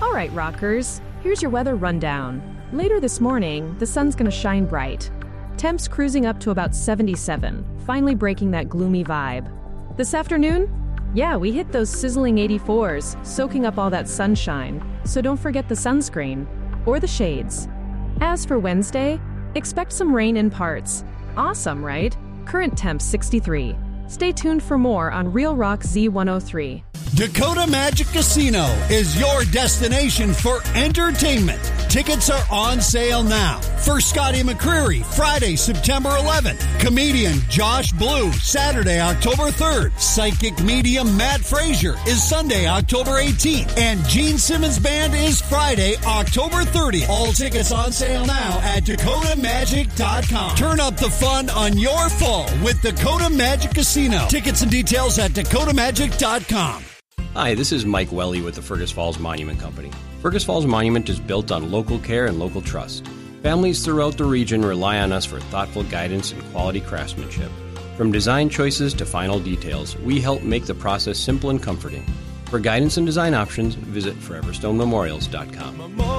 All right, rockers, here's your weather rundown. Later this morning, the sun's gonna shine bright. Temps cruising up to about 77, finally breaking that gloomy vibe. This afternoon? Yeah, we hit those sizzling 84s, soaking up all that sunshine, so don't forget the sunscreen. Or the shades. As for Wednesday, expect some rain in parts. Awesome, right? Current temp 63. Stay tuned for more on Real Rock Z103. Dakota Magic Casino is your destination for entertainment. Tickets are on sale now. For Scotty McCreery, Friday, September 11th. Comedian Josh Blue, Saturday, October 3rd. Psychic medium Matt Frazier is Sunday, October 18th. And Gene Simmons Band is Friday, October 30th. All tickets on sale now at DakotaMagic.com. Turn up the fun on your fall with Dakota Magic Casino. Tickets and details at DakotaMagic.com. Hi, this is Mike Welly with the Fergus Falls Monument Company. Fergus Falls Monument is built on local care and local trust. Families throughout the region rely on us for thoughtful guidance and quality craftsmanship. From design choices to final details, we help make the process simple and comforting. For guidance and design options, visit ForeverStoneMemorials.com.